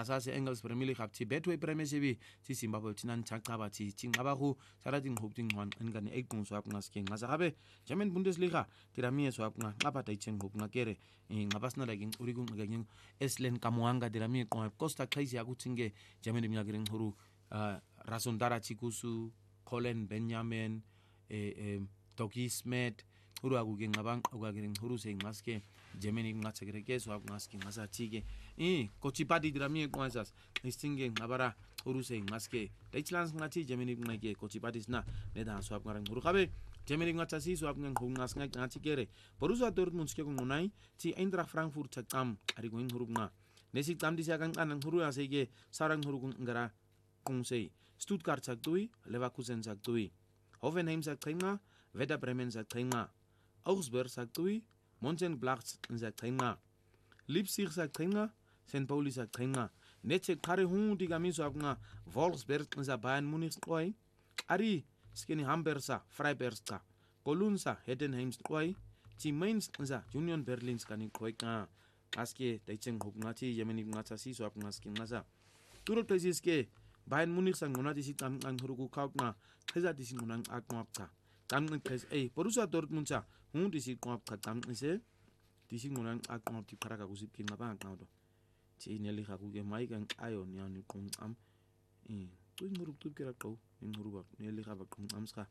Rasase Engels Premier League ti Betway Premiership ti Zimbabwe tinan chaqaba ti tinqabahu saratin hopting one ngani 8 points wa ngaske ngasabe German Bundesliga tiramie swap ngapa taichen hop ngakere ngabasna like urigung ngageng Eslen Kamuanga tiramie Costa Crazy akutinge German ngagering huru Rasondara Chikusu Colin Benjamin Toki Smith huru akuge ngabang ukagering huru se ngaske Germany ngatsegere swap ngaske ngasatige Kochipati tiramie kwasas istinge ngabara huru se ngaske Deutschland ngati Germany ngake Kochipati na neda swap ngarang huru kabe Germany ngatasi swap ngang ngas ngatikere Borussia Dortmund ske ngunai ti Eintracht Frankfurt takam ari going huru nga nesi tam disia kang anang huru asege sarang huru ngara kungsei Stuttgart sagtui Leverkusen sagtui Hoffenheim sagtringa Werder Bremen sagtringa Augsburg sagtui Mönchengladbach sagtringa Leipzig sagtringa St. Pauli sagtringa Netche kare hundi gamiso abnga Wolfsburg za Bayern Munich koi ari skeni Hamburgsa Freiburgsa Kolunsa Heidenheim koi ti Mainz za Union Berlin skani koi ka aske taicheng hukngati Germany ngatasi so abnga skin ngasa turo tesiske Bayern Munich sang ngonati si tam ang huruku kaupna kheza disi ngonang akmapta tam khes Borussia Dortmund sa hundi si kwapta tam ise disi ngonang akmapti paraka kusip kin ngaba ngado ci neli khaku ge mai kan ayo nyani kum am tu nguruk tu kira kau nguruk neli khaba kum am ska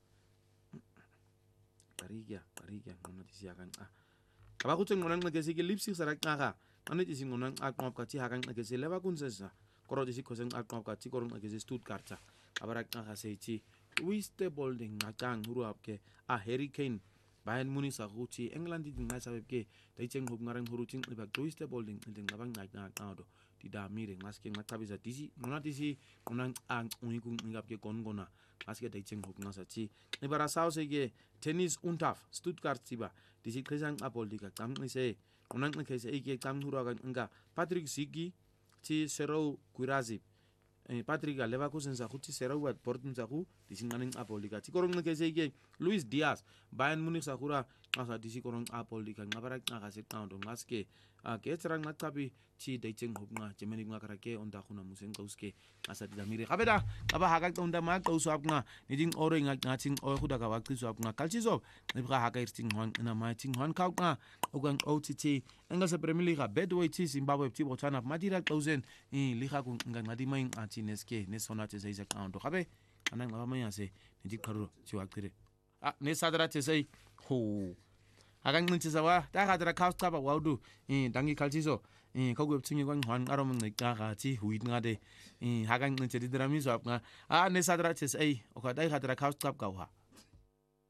kariga ngona disi akan kaba ku teng ngonang ngese ke Leipzig sarak ngaka ane disi ngonang akmap ka ci hakan ngese Leverkusen sa koro disi kosen akmap ka ci koro ngese Stuttgart sa abarak ngaka sei ci wiste bolding ngakang huru apke Harry Kane Bayern Munich sa huchi England di ngasa webke taicheng hub ngarang huru ching ibak twiste bolding ndeng ngabang ngado di damire ngaske ngatabisa disi ngona disi ngonang ang uniku ngapke kongona ngaske taicheng hub ngasa chi ibara sausege tennis untaf Stuttgart siba disi kresang apolitika tam ise ngonang ngese ike tam huru aga nga Patrick Sigi chi Serau Guirazi Patrick Leverkusen sa huchi Serau at Portun sa hu disi nganing apolitika chi korong ngese ike Luis Diaz Bayern Munich sa hura ngasa disi korong apolitika ngabarak ngase kaundo ngaske ke cerang ngatabi chi daicheng hubnga Germany ngakarake onda khuna musen kauske asa damire kabeda aba hagak onda ma kausu apnga niding ore ngaching o khuda ka wakti su apnga kalchiso ibra hagak irting hon na ma ting hon kaukna ugang OTT engasa Premier League Betway chi Zimbabwe chi Botswana madira kausen liga ku ngadi main atineske ne sonate zaiza kaundo kabe anang ngaba mayase nidik kharu chi waktire ne sadara tesai ho hagang nchisawa ta khadra khaus khaba waudu dangi kalchiso kogu epchingi kwang hwan arom ngika ga chi huit ngade hagang nchedi drami so apna ne sadra tesai okadai khadra khaus khab ka wa